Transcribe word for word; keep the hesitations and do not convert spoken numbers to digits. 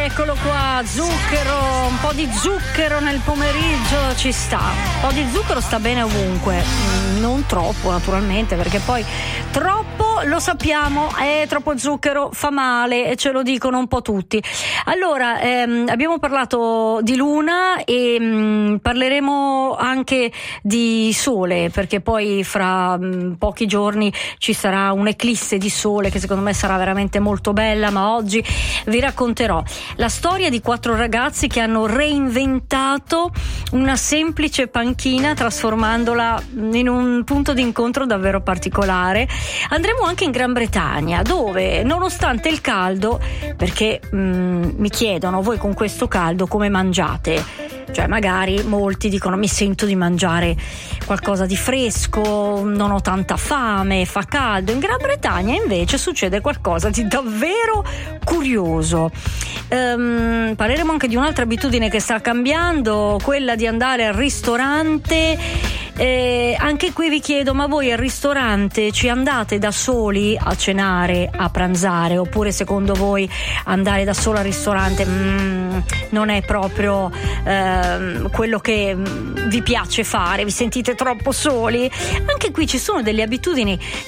Eccolo qua, zucchero, un po' di zucchero nel pomeriggio ci sta. Un po' di zucchero sta bene ovunque, non troppo naturalmente, perché poi troppo, lo sappiamo, è troppo zucchero fa male e ce lo dicono un po' tutti. Allora, ehm, abbiamo parlato di luna e mh, parleremo anche di sole, perché poi fra mh, pochi giorni ci sarà un'eclisse di sole che secondo me sarà veramente molto bella, ma oggi vi racconterò la storia di quattro ragazzi che hanno reinventato una semplice panchina trasformandola in un punto di incontro davvero particolare. Andremo anche in Gran Bretagna, dove nonostante il caldo, perché mh, mi chiedono voi con questo caldo come mangiate? Cioè magari molti dicono mi sento di mangiare qualcosa di fresco, non ho tanta fame, fa caldo. In Gran Bretagna invece succede qualcosa di davvero curioso. Um, parleremo anche di un'altra abitudine che sta cambiando, quella di andare al ristorante. Eh, anche qui vi chiedo, ma voi al ristorante ci andate da soli a cenare, a pranzare, oppure secondo voi andare da solo al ristorante mm, non è proprio eh, quello che vi piace fare, vi sentite troppo soli? Anche qui ci sono delle abitudini